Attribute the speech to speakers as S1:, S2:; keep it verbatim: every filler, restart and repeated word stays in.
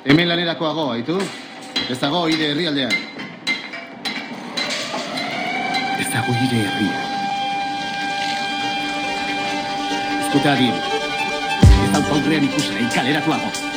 S1: Hemen lanerakoago, haitu? Ez dago hire herrialdean. Ez dago hire herria. Ezkuta adien. Ez hau pautrean ikusen, kaleratuago.